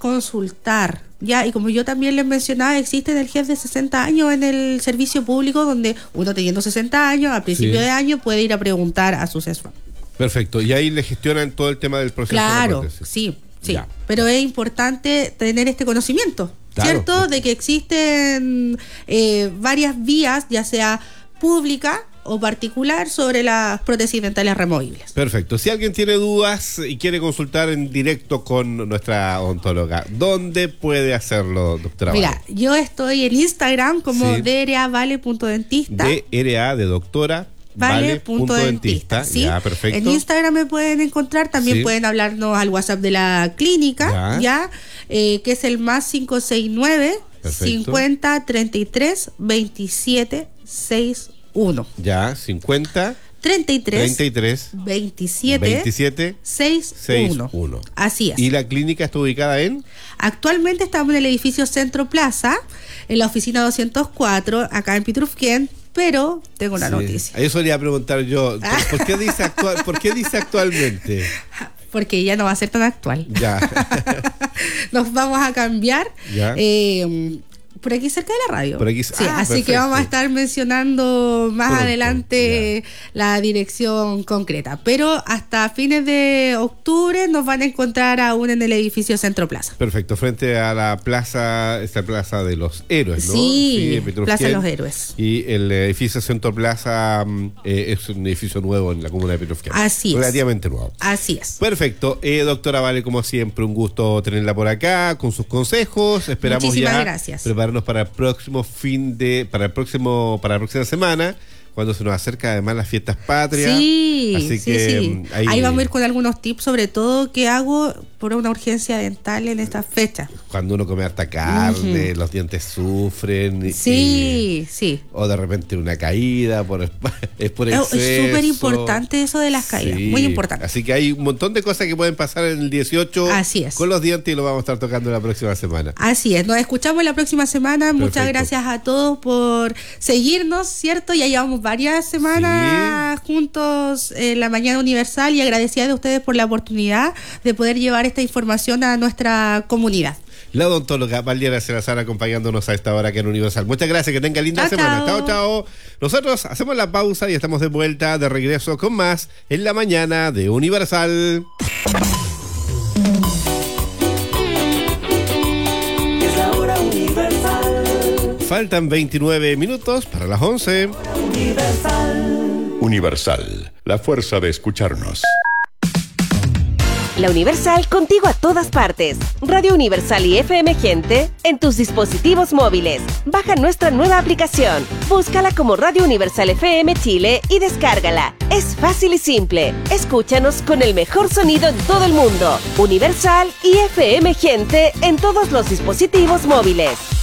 consultar. Ya, y como yo también les mencionaba, existe el GES de 60 años en el servicio público, donde uno teniendo 60 años, a principio de año, puede ir a preguntar a su asesor. Perfecto, y ahí le gestionan todo el tema del proceso. Claro, sí. Ya. Pero es importante tener este conocimiento, ¿cierto? Claro. De que existen varias vías, ya sea pública o particular, sobre las prótesis dentales removibles. Perfecto. Si alguien tiene dudas y quiere consultar en directo con nuestra odontóloga, ¿dónde puede hacerlo, doctora? Mira, yo estoy en Instagram como dravale.dentista. DRA de doctora. Vale.dentista, ¿sí? Ya, perfecto. En Instagram me pueden encontrar, también pueden hablarnos al WhatsApp de la clínica, que es el más 569 50 33 27 61. Ya, 50 33 27 61. Así es. ¿Y la clínica está ubicada en? Actualmente estamos en el edificio Centro Plaza, en la oficina 204, acá en Pitrufquén. Pero tengo una noticia. Eso le iba a preguntar yo. ¿Por qué dice actualmente? Porque ya no va a ser tan actual. Ya. Nos vamos a cambiar. Ya. Por aquí cerca de la radio. Por aquí, así perfecto. Que vamos a estar mencionando más adelante la dirección concreta. Pero hasta fines de octubre nos van a encontrar aún en el edificio Centro Plaza. Perfecto, frente a la plaza, esta Plaza de los Héroes, ¿no? Sí, Plaza de los Héroes. Y el edificio Centro Plaza es un edificio nuevo en la comuna de Pitrufquén. Así es. Relativamente nuevo. Así es. Perfecto. Doctora Vale, como siempre, un gusto tenerla por acá con sus consejos. Esperamos Muchísimas gracias. Prepararnos para el próxima semana, cuando se nos acerca además las fiestas patrias. Sí, así que ahí vamos a ir con algunos tips, sobre todo qué hago por una urgencia dental en estas fechas. Cuando uno come harta carne, los dientes sufren. Sí. O de repente una caída por exceso. Es súper importante eso de las caídas, muy importante. Así que hay un montón de cosas que pueden pasar en el 18 con los dientes, y lo vamos a estar tocando la próxima semana. Así es, nos escuchamos la próxima semana. Perfecto. Muchas gracias a todos por seguirnos, ¿cierto? Ya llevamos varias semanas juntos en la Mañana Universal, y agradecida de ustedes por la oportunidad de poder llevar esta información a nuestra comunidad. La odontóloga Valeria Salazar acompañándonos a esta hora aquí en Universal. Muchas gracias, que tenga linda semana. Chao. Nosotros hacemos la pausa y estamos de vuelta, de regreso con más en la Mañana de Universal. Es la hora Universal. Faltan 29 minutos para las 11. Universal, la fuerza de escucharnos. La Universal, contigo a todas partes. Radio Universal y FM Gente en tus dispositivos móviles. Baja nuestra nueva aplicación. Búscala como Radio Universal FM Chile y descárgala. Es fácil y simple. Escúchanos con el mejor sonido en todo el mundo. Universal y FM Gente en todos los dispositivos móviles.